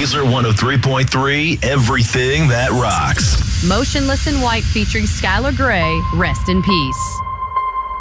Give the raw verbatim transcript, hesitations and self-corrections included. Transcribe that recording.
Laser one oh three point three, everything that rocks. Motionless in White featuring Skylar Grey, Rest in Peace.